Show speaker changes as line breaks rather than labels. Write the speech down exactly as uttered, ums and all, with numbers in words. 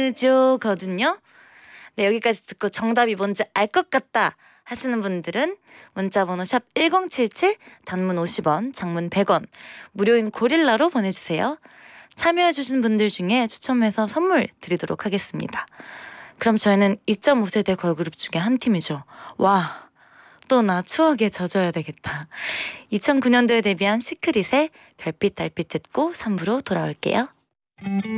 뮤조거든요. 네, 여기까지 듣고 정답이 뭔지 알 것 같다 하시는 분들은 문자번호 샵 일공칠칠, 단문 오십 원, 장문 백 원, 무료인 고릴라로 보내주세요. 참여해주신 분들 중에 추첨해서 선물 드리도록 하겠습니다. 그럼 저희는 이 점 오 세대 걸그룹 중에 한 팀이죠. 와, 또 나 추억에 젖어야 되겠다. 이천구 년도에 데뷔한 시크릿의 별빛 달빛 듣고 삼 부로 돌아올게요.